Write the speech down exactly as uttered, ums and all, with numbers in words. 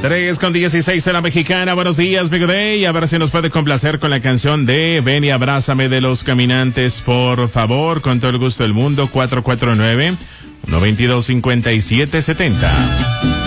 tres con dieciséis de la Mexicana. Buenos días, Big Day. A ver si nos puede complacer con la canción de Ven y Abrázame de Los Caminantes, por favor, con todo el gusto del mundo. cuatro cuatro nueve, uno dos dos, cinco siete siete cero.